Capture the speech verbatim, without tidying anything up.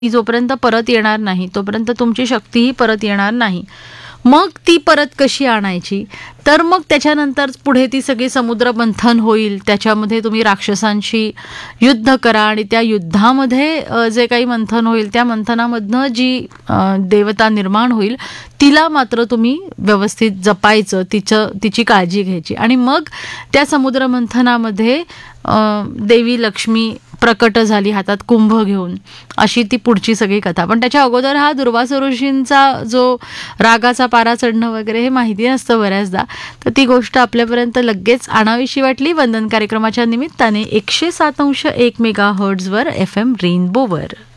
ती जोपर्यंत परत येणार नाही तोपर्यंत तुमची शक्तीही परत येणार नाही. मग ती परत कशी आणायची, तर मग त्याच्यानंतर पुढे ती सगळी समुद्र मंथन होईल. त्याच्यामध्ये तुम्ही राक्षसांशी युद्ध करा आणि त्या युद्धामध्ये अ, जे काही मंथन होईल त्या मंथनामधनं जी अ, देवता निर्माण होईल तिला मात्र तुम्ही व्यवस्थित जपायचं, तिचं तिची काळजी घ्यायची. आणि मग त्या समुद्र मंथनामध्ये अ, देवी लक्ष्मी प्रकट झाली हातात कुंभ घेऊन, अशी ती पुढची सगळी कथा. पण त्याच्या अगोदर हा दुर्वासा ऋषींचा जो रागाचा पारा चढणं वगैरे हे माहिती नसतं बऱ्याचदा, तर ती गोष्ट आपल्यापर्यंत लगेच आणावीशी वाटली वंदन कार्यक्रमाच्या निमित्ताने एकशे सात अंश एक मेगा हर्ट्झवर एफ एम रेनबोवर.